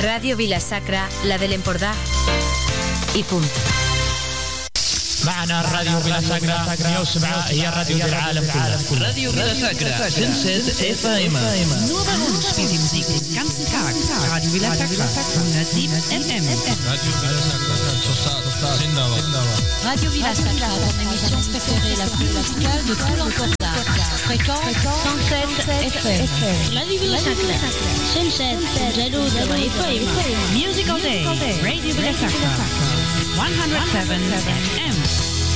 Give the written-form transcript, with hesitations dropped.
Radio Vila-Sacra, la de l'Empordà i punt. معنا راديو بلا ساكرا 107 هي الراديو ديال العالم كله. راديو بلا ساكرا 107 FM. Nur bei uns spielt die Musik den ganzen Tag. Radio Villa Sacra 107 FM. Radio Villa Sacra Radio Vila-Sacra, ton émission préférée la plus musicale de tout l'Empordà. Fréquence 107 FM. Radio Vila-Sacra 107 جلود FM. Music all day. Radio Villa Sacra 107 FM.